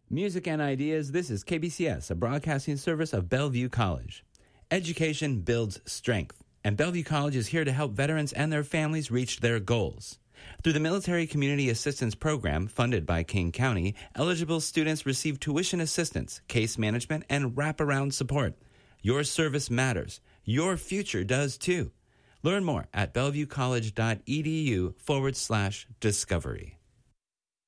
Music and ideas. This is KBCS, a broadcasting service of Bellevue College. Education builds strength, and Bellevue College is here to help veterans and their families reach their goals. Through the Military Community Assistance Program, funded by King County, eligible students receive tuition assistance, case management, and wraparound support. Your service matters. Your future does too. Learn more at bellevuecollege.edu/discovery.